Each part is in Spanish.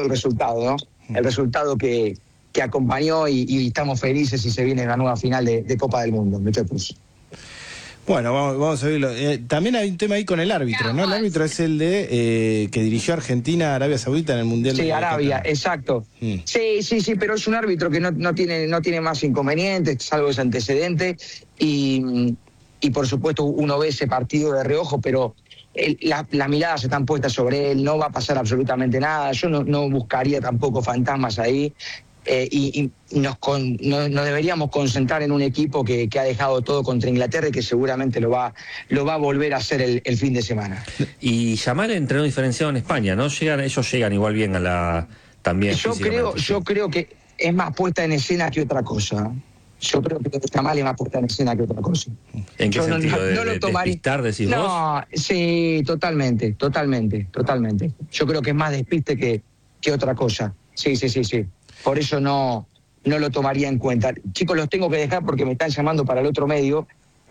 el resultado, ¿no? El resultado que acompañó y estamos felices y se viene la nueva final de Copa del Mundo, muchachos. Bueno, vamos a verlo. También hay un tema ahí con el árbitro, ¿no? El árbitro es el de que dirigió a Argentina a Arabia Saudita en el Mundial. Sí, de Arabia, Qatar. exacto. Sí, pero es un árbitro que no tiene más inconvenientes, salvo ese antecedente. Y por supuesto uno ve ese partido de reojo, pero las miradas están puestas sobre él, no va a pasar absolutamente nada. Yo no buscaría tampoco fantasmas ahí. Y nos deberíamos concentrar en un equipo que ha dejado todo contra Inglaterra y que seguramente lo va a volver a hacer el fin de semana. Y Yamal entrenó diferenciado en España, ¿no? Ellos llegan igual bien a la... también Yo creo que es más puesta en escena que otra cosa. Yo creo que Yamal es más puesta en escena que otra cosa. ¿En qué sentido? No lo tomaría. ¿Despistar, decís vos? No, sí, totalmente. Yo creo que es más despiste que otra cosa. Sí. Por eso no lo tomaría en cuenta. Chicos, los tengo que dejar porque me están llamando para el otro medio.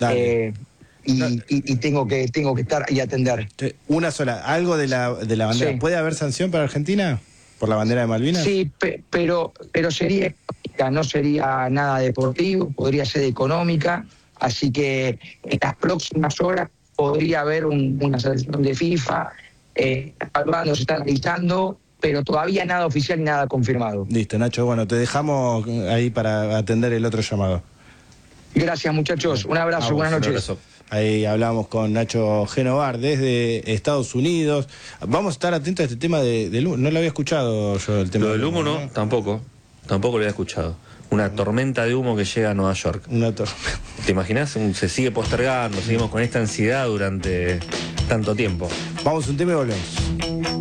Y tengo que estar y atender. Una sola, algo de la bandera. Sí. ¿Puede haber sanción para Argentina por la bandera de Malvinas? Sí, pero sería económica, no sería nada deportivo, podría ser económica, así que en las próximas horas podría haber una sanción de FIFA, evaluando, se está analizando, pero todavía nada oficial y nada confirmado. Listo, Nacho, bueno, te dejamos ahí para atender el otro llamado. Gracias, muchachos, un abrazo, buenas noches. Ahí hablamos con Nacho Genovar desde Estados Unidos. Vamos a estar atentos a este tema del humo. No lo había escuchado yo, el tema. Lo del humo, ¿no? Tampoco lo había escuchado. Una tormenta de humo que llega a Nueva York. ¿Te imaginas? Se sigue postergando, seguimos con esta ansiedad durante tanto tiempo. Vamos a un tema y volvemos.